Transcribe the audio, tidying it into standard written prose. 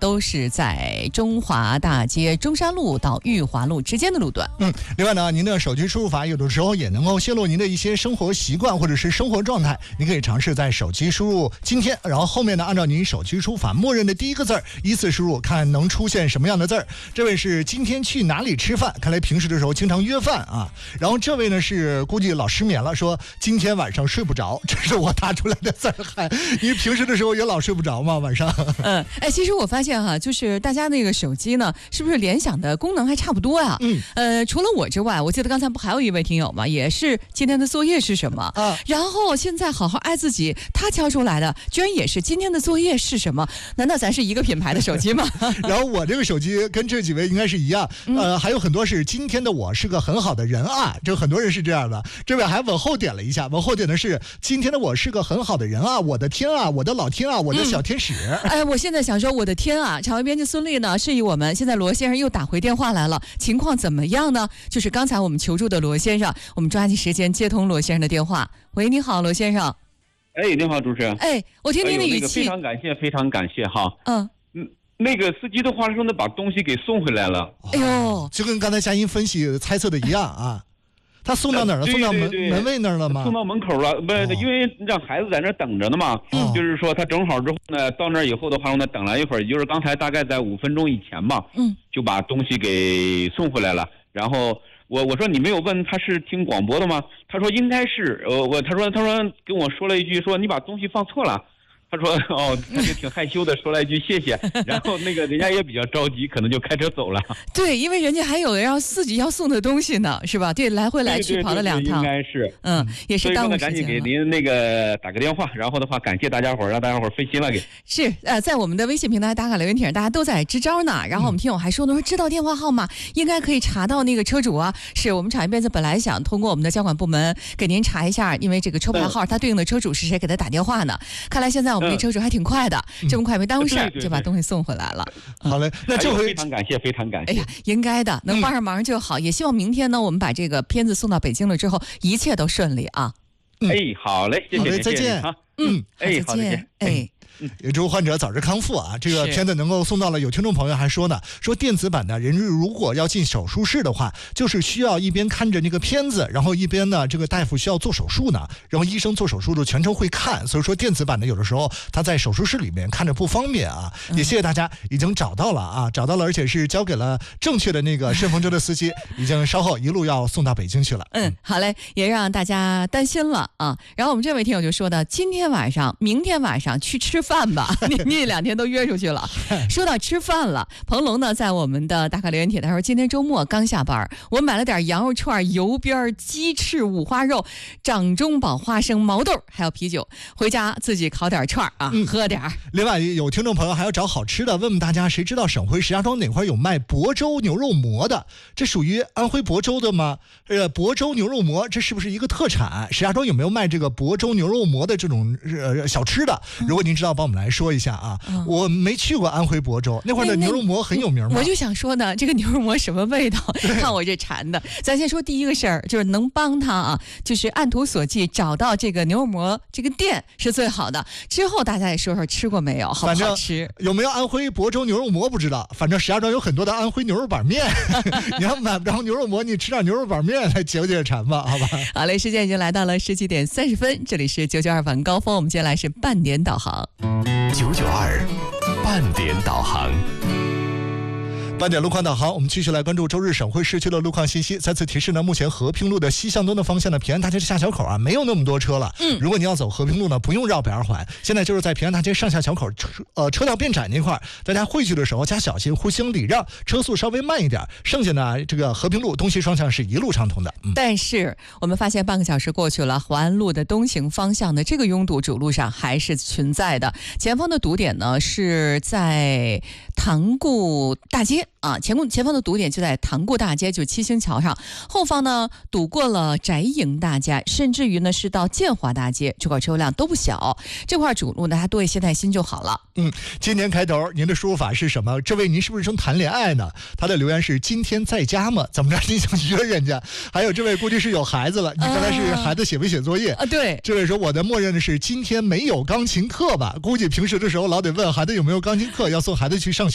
都是在中华大街中山路到裕华路之间的路段。 另外呢，您的手机输入法有的时候也能够泄露您的一些生活习惯或者是生活状态，您可以尝试在手机输入今天，然后后面呢按照您手机输入法默认的第一个字依次输入，看能出现什么样的字儿。这位是今天去哪里吃饭，看来平时的时候经常约饭啊。然后这位呢是估计老失眠了，说今天晚上睡不着，这是我打出来的字儿。因为平时的时候也老睡不着嘛，晚上。 其实我发现哈，就是大家那个手机呢，是不是联想的功能还差不多呀？除了我之外，我记得刚才不还有一位听友嘛，也是今天的作业是什么啊？然后现在好好爱自己，他敲出来的居然也是今天的作业是什么？难道咱是一个品牌的手机吗？ 然后我这个手机跟这几位应该是一样，还有很多是今天的我是个很好的人啊，这很多人是这样的。这位还往后点了一下，往后点的是今天的我是个很好的人啊，我的天啊，我的老天啊，我的小天使。 我现在想说，我的天啊！场外编辑孙俪呢示意我们，现在罗先生又打回电话来了，情况怎么样呢？就是刚才我们求助的罗先生，我们抓紧时间接通罗先生的电话。喂，你好，罗先生。 你好，主持人。 我听您的语气， 非常感谢，非常感谢哈。那个司机的话说呢，把东西给送回来了。 哎呦， 就跟刚才嘉音分析猜测的一样啊。他送到哪儿了？送到门卫那儿了吗？ 送到门口了，不是，因为让孩子在那儿等着呢嘛。就是说他整好之后呢，到那儿以后的话呢，等了一会儿，就是刚才大概在5分钟以前吧，就把东西给送回来了。然后我说你没有问他是听广播的吗？他说应该是，他说跟我说了一句，说你把东西放错了。他说他就挺害羞的说了一句谢谢，然后那个人家也比较着急，可能就开车走了。 对，因为人家还有自己要送的东西呢，是吧？对，来回来去跑了2趟， 应该是， 也是耽误时间了。 赶紧给您那个打个电话，然后的话感谢大家伙，让大家伙费心了给。 是在我们的微信平台打卡留言帖，大家都在支招呢。然后我们听友还说呢，说知道电话号码应该可以查到那个车主啊。是我们产业编辑本来想通过我们的交管部门给您查一下，因为这个车牌号它对应的车主是谁，给他打电话呢。看来现在我们这车主还挺快的，这么快没耽误事儿，就把东西送回来了。 好嘞，那这回非常感谢，非常感谢。 哎呀，应该的，能帮上忙就好。也希望明天呢，我们把这个片子送到北京了之后，一切都顺利啊。 好嘞，谢谢， 好嘞，再见。 好， 再见。 也祝患者早日康复啊！这个片子能够送到了，有听众朋友还说呢，说电子版的人如果要进手术室的话，就是需要一边看着那个片子，然后一边呢这个大夫需要做手术呢，然后医生做手术的全程会看，所以说电子版的有的时候他在手术室里面看着不方便啊。也谢谢大家已经找到了啊，找到了，而且是交给了正确的那个顺风车的司机，已经稍后一路要送到北京去了。 好嘞，也让大家担心了啊。然后我们这位听友就说的，今天晚上、明天晚上去吃饭吧，你2天都约出去了。说到吃饭了，彭龙呢在我们的打卡留言帖，他说今天周末刚下班，我买了点羊肉串、油边、鸡翅、五花肉、掌中宝、花生、毛豆，还有啤酒，回家自己烤点串啊，喝点。 另外有听众朋友还要找好吃的，问问大家谁知道省会石家庄哪块有卖亳州牛肉馍的？这属于安徽亳州的吗？亳州牛肉馍这是不是一个特产？石家庄有没有卖这个亳州牛肉馍的这种小吃的？如果您知道，帮我们来说一下啊。我没去过安徽亳州那块的牛肉馍很有名吗？ 我就想说呢，这个牛肉馍什么味道？看我这馋的。咱先说第一个事儿，就是能帮他啊，就是按图索骥找到这个牛肉馍这个店是最好的。之后大家也说说吃过没有，好不好吃？ 有没有安徽亳州牛肉馍不知道，反正石家庄有很多的安徽牛肉板面。你要买不着牛肉馍，你吃点牛肉板面来解解馋吧，好吧？ 好嘞，时间已经来到了17点30分，这里是992晚高峰，我们接下来是半点导航。 992半点导航。 半点路况导航，我们继续来关注周日省会市区的路况信息。再次提示呢，目前和平路的西向东的方向的平安大街下小口啊，没有那么多车了。如果你要走和平路呢，不用绕北2环，现在就是在平安大街上下小口车道变窄那块，大家汇聚的时候加小心，互相礼让，车速稍微慢一点。剩下呢，这个和平路东西双向是一路畅通的。 但是我们发现半个小时过去了，淮安路的东行方向的这个拥堵主路上还是存在的。前方的堵点呢是在塘固大街啊，前方的堵点就在塘固大街，就七星桥上。后方呢堵过了翟营大街，甚至于呢是到建华大街，这块车辆都不小。这块主路呢，还多一些耐心就好了。 今年开头您的输入法是什么？这位您是不是正谈恋爱呢？他的留言是今天在家吗？怎么着你想约人家？还有这位估计是有孩子了，你刚才是孩子写没写作业对， 这位说我的默认的是今天没有钢琴课吧，估计平时的时候老得问孩子有没有钢琴课，要送孩子去上学。